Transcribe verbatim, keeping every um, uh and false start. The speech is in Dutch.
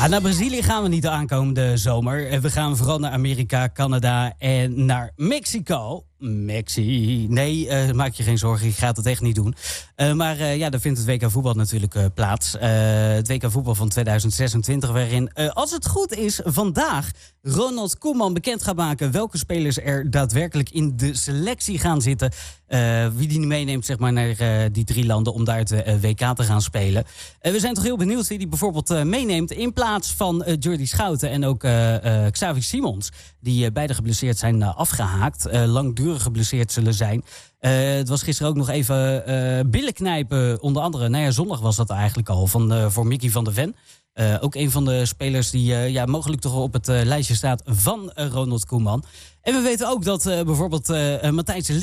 Ja, naar Brazilië gaan we niet de aankomende zomer. We gaan vooral naar Amerika, Canada en naar Mexico. Mexi. Nee, uh, maak je geen zorgen, ik ga het echt niet doen. Uh, maar uh, ja, daar vindt het W K voetbal natuurlijk uh, plaats. Uh, het W K voetbal van tweeduizend zesentwintig, waarin, uh, als het goed is, vandaag Ronald Koeman bekend gaat maken welke spelers er daadwerkelijk in de selectie gaan zitten. Uh, wie die meeneemt zeg maar, naar uh, die drie landen om daar het uh, W K te gaan spelen. Uh, we zijn toch heel benieuwd wie die bijvoorbeeld uh, meeneemt in plaats van uh, Jordi Schouten en ook uh, uh, Xavi Simons. Die uh, beide geblesseerd zijn uh, afgehaakt. Uh, langdurig geblesseerd zullen zijn. Uh, het was gisteren ook nog even uh, billen knijpen. Onder andere, nou ja, zondag was dat eigenlijk al. Van, uh, voor Mickey van der Ven. Uh, ook een van de spelers die uh, ja, mogelijk toch op het uh, lijstje staat van uh, Ronald Koeman. En we weten ook dat uh, bijvoorbeeld uh, Matthijs